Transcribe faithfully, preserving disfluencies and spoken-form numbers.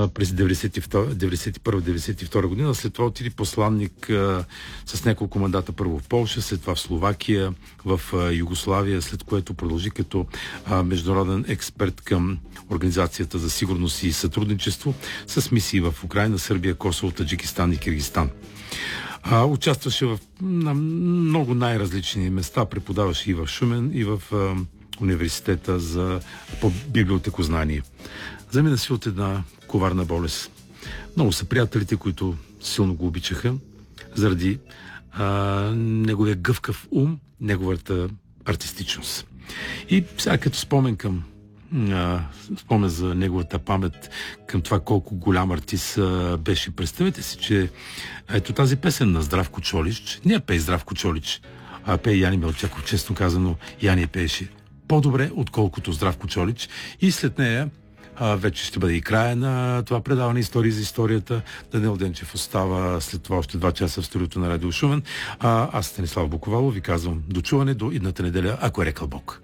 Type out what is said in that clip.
през деветдесет и първа деветдесет и втора година. След това отиде посланник а, с няколко мандата, първо в Полша, след това в Словакия, в а, Югославия, след което продължи като а, международен експерт към Организацията за сигурност и сътрудничество с мисии в Украина, Сърбия, Косово, Таджикистан и Киргизстан. А, участваше в на много най-различни места, преподаваше и в Шумен, и в а, университета за по библиотекознание. Замина си от една коварна болест. Много са приятелите, които силно го обичаха, заради а, неговия гъвкав ум, неговата артистичност. И сега като спомен към а, спомен за неговата памет, към това колко голям артист а, беше. Представете си, че ето тази песен на Здравко Чолич, не я пее Здравко Чолич, а пее Яни Мелчаков. Честно казано, Яни я пееше по-добре, отколкото Здравко Чолич. И след нея а, вече ще бъде и края на това предаване Истории за историята. Даниел Денчев остава след това още два часа в студиото на Радио Шумен. А, аз, Станислав Буковалов, ви казвам до чуване до идната неделя, ако е рекал Бог.